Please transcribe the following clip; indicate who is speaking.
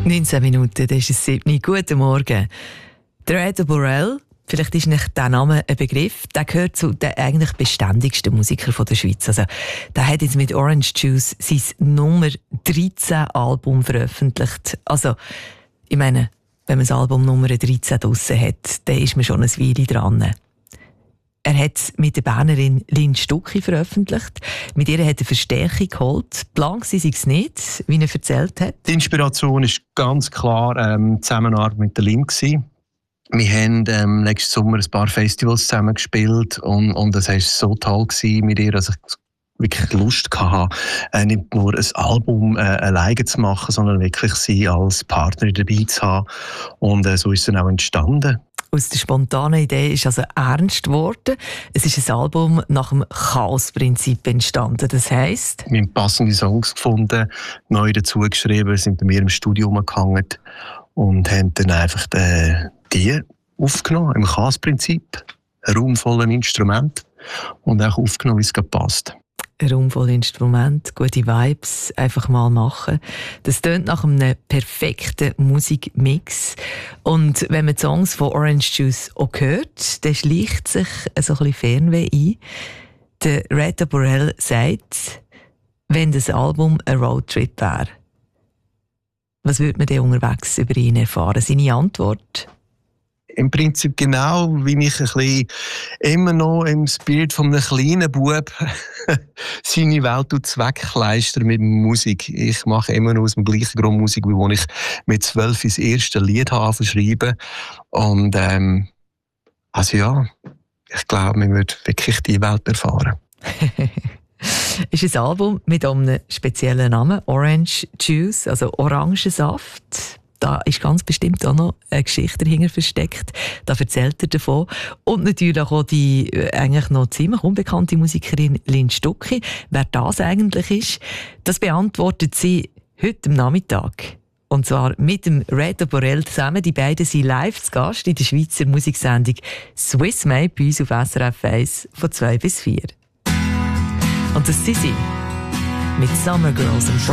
Speaker 1: 19 Minuten, das ist es 7. Guten Morgen. Der Red Borel, vielleicht ist nicht der Name ein Begriff, der gehört zu den eigentlich beständigsten Musikern der Schweiz. Also, der hat jetzt mit Orange Juice sein Nummer 13 Album veröffentlicht. Also, ich meine, wenn man das Album Nummer 13 draussen hat, dann ist man schon ein Weile dran. Er hat mit der Bernerin Lynn Stucki veröffentlicht. Mit ihr hat er Verstärkung geholt. Plan war es nicht, wie er erzählt hat.
Speaker 2: Die Inspiration ist ganz klar die Zusammenarbeit mit der Lynn gewesen. Wir haben letzten Sommer ein paar Festivals zusammen gespielt und das war so toll gewesen mit ihr, dass ich wirklich Lust hatte, nicht nur ein Album alleine zu machen, sondern wirklich sie als Partnerin dabei zu haben. Und so ist es dann auch entstanden.
Speaker 1: Aus der spontanen Idee ist also ernst geworden. Es ist ein Album nach dem Chaos-Prinzip entstanden. Das heisst?
Speaker 2: Wir haben passende Songs gefunden, neu dazu geschrieben, sind bei mir im Studio umgehangen und haben dann einfach die aufgenommen, im Chaos-Prinzip. Ein Raum voller Instrument und auch aufgenommen, wie es gerade passt.
Speaker 1: Ein Raum voll Instrument, gute Vibes, einfach mal machen. Das tönt nach einem perfekten Musikmix. Und wenn man die Songs von Orange Juice auch hört, dann schleicht sich so ein bisschen Fernweh ein. Der Red Borel sagt, wenn das Album ein Roadtrip wäre, was würde man denn unterwegs über ihn erfahren? Seine Antwort?
Speaker 2: Im Prinzip genau, wie ich ein bisschen immer noch im Spirit von einem kleinen Bub seine Welt wegkleistern mit Musik. Ich mache immer noch aus dem gleichen Grund Musik, wie als ich mit 12 das erste Lied habe schreiben. Und also ja, ich glaube, man wird wirklich die Welt erfahren.
Speaker 1: Ist ein Album mit einem speziellen Namen, Orange Juice, also Orangensaft. Da ist ganz bestimmt auch noch eine Geschichte dahinter versteckt. Da erzählt er davon. Und natürlich auch die eigentlich noch ziemlich unbekannte Musikerin Lynn Stucki. Wer das eigentlich ist, das beantwortet sie heute am Nachmittag. Und zwar mit dem Red Borel zusammen. Die beiden sind live zu Gast in der Schweizer Musiksendung Swiss Made bei uns auf SRF 1 von 2 bis 4. Und das sind sie mit Summer Girls and